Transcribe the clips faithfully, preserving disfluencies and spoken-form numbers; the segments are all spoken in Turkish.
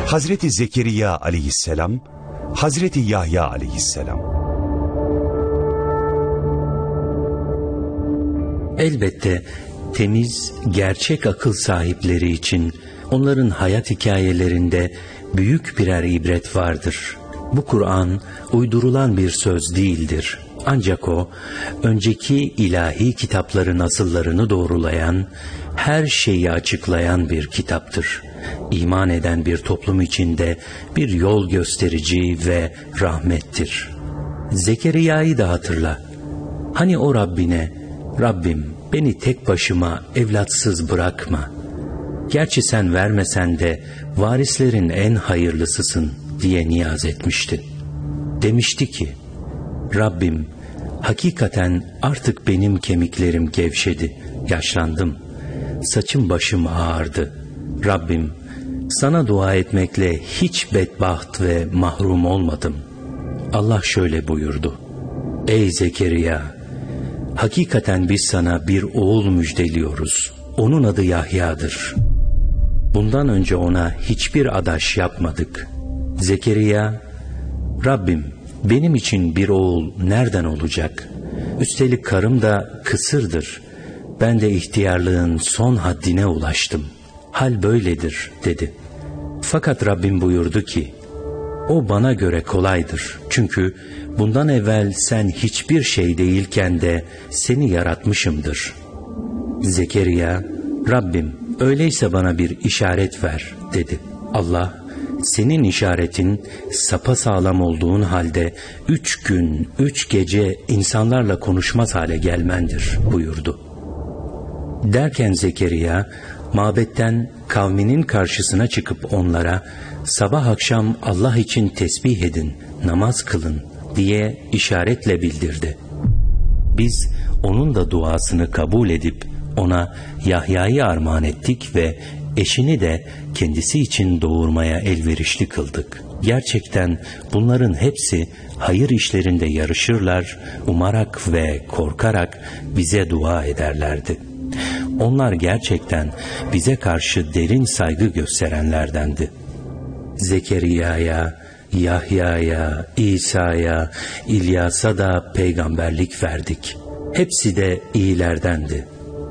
Hazreti Zekeriya aleyhisselam, Hazreti Yahya aleyhisselam. Elbette temiz, gerçek akıl sahipleri için onların hayat hikayelerinde büyük birer ibret vardır. Bu Kur'an uydurulan bir söz değildir. Ancak o, önceki ilahi kitapların asıllarını doğrulayan, her şeyi açıklayan bir kitaptır. İman eden bir toplum içinde bir yol gösterici ve rahmettir. Zekeriya'yı da hatırla. Hani o Rabbine, Rabbim beni tek başıma evlatsız bırakma. Gerçi sen vermesen de varislerin en hayırlısısın diye niyaz etmişti. Demişti ki, Rabbim hakikaten artık benim kemiklerim gevşedi, yaşlandım. Saçım başım ağardı. Rabbim sana dua etmekle hiç bedbaht ve mahrum olmadım. Allah şöyle buyurdu. Ey Zekeriya, hakikaten biz sana bir oğul müjdeliyoruz. Onun adı Yahya'dır. Bundan önce ona hiçbir adaş yapmadık. Zekeriya, Rabbim benim için bir oğul nereden olacak? Üstelik karım da kısırdır. Ben de ihtiyarlığın son haddine ulaştım. Hal böyledir dedi. Fakat Rabbim buyurdu ki, o bana göre kolaydır. Çünkü bundan evvel sen hiçbir şey değilken de seni yaratmışımdır. Zekeriya, Rabbim öyleyse bana bir işaret ver dedi. Allah, senin işaretin sapasağlam olduğun halde üç gün, üç gece insanlarla konuşmaz hale gelmendir buyurdu. Derken Zekeriya, mabetten kavminin karşısına çıkıp onlara, sabah akşam Allah için tesbih edin, namaz kılın diye işaretle bildirdi. Biz onun da duasını kabul edip ona Yahya'yı armağan ettik ve eşini de kendisi için doğurmaya elverişli kıldık. Gerçekten bunların hepsi hayır işlerinde yarışırlar, umarak ve korkarak bize dua ederlerdi. Onlar gerçekten bize karşı derin saygı gösterenlerdendi. Zekeriya'ya, Yahya'ya, İsa'ya, İlyas'a da peygamberlik verdik. Hepsi de iyilerdendi.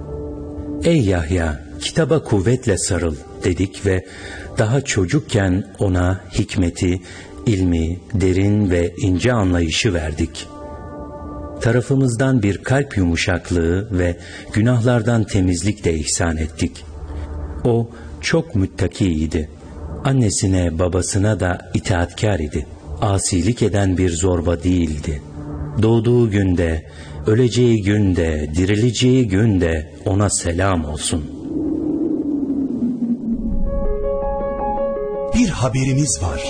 Ey Yahya, kitaba kuvvetle sarıl dedik ve daha çocukken ona hikmeti, ilmi, derin ve ince anlayışı verdik. Tarafımızdan bir kalp yumuşaklığı ve günahlardan temizlik de ihsan ettik. O çok müttakiydi. Annesine babasına da itaatkar idi. Asilik eden bir zorba değildi. Doğduğu günde, öleceği günde, dirileceği günde ona selam olsun. Bir haberimiz var.